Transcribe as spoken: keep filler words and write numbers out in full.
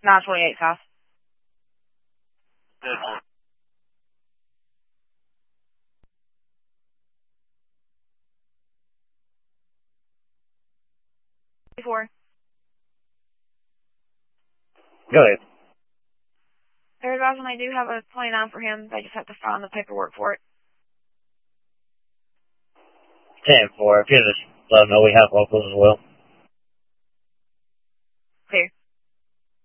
nine twenty-eight South. Good. Four. Go ahead. They're advising they do have a twenty-nine for him. They just have to find the paperwork for it. ten four. If you just let them know we have locals as well.